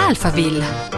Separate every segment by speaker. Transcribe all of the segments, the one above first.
Speaker 1: Alphaville.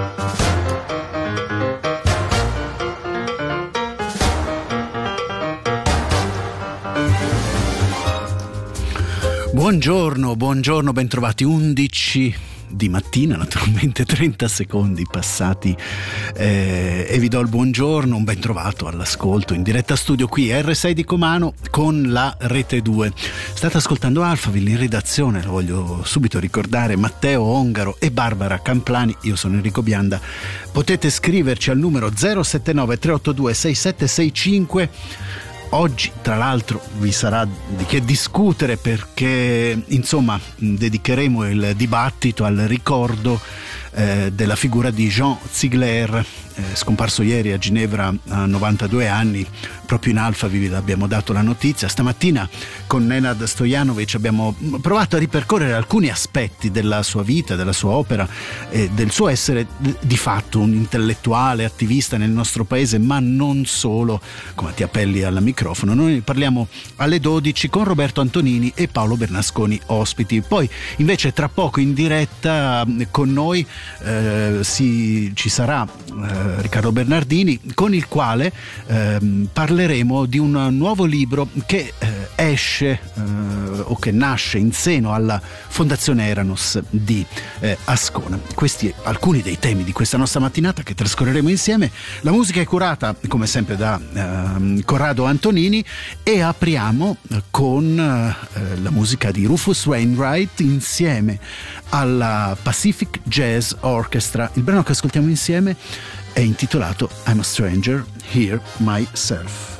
Speaker 2: Buongiorno, bentrovati. 11 di mattina, naturalmente 30 secondi passati e vi do il buongiorno, un bentrovato all'ascolto in diretta studio qui R6 di Comano con la Rete 2. State ascoltando Alphaville, in redazione, lo voglio subito ricordare, Matteo Ongaro e Barbara Camplani. Io sono Enrico Bianda. Potete scriverci al numero 079 382 6765. Oggi, tra l'altro, vi sarà di che discutere perché, insomma, dedicheremo il dibattito al ricordo della figura di Jean Ziegler, scomparso ieri a Ginevra a 92 anni. Proprio in Alphaville abbiamo dato la notizia. Stamattina con Nenad Stojanovic abbiamo provato a ripercorrere alcuni aspetti della sua vita, della sua opera e del suo essere di fatto un intellettuale, attivista nel nostro paese, ma non solo, come ti appelli al microfono. Noi parliamo alle 12 con Roberto Antonini e Paolo Bernasconi ospiti. Poi invece tra poco in diretta con noi ci sarà Riccardo Bernardini, con il quale parleremo di un nuovo libro che esce o che nasce in seno alla Fondazione Eranos di Ascona. Questi alcuni dei temi di questa nostra mattinata che trascorreremo insieme. La musica è curata come sempre da Corrado Antonini e apriamo con la musica di Rufus Wainwright insieme alla Pacific Jazz Orchestra. Il brano che ascoltiamo insieme è intitolato I'm a Stranger Here Myself.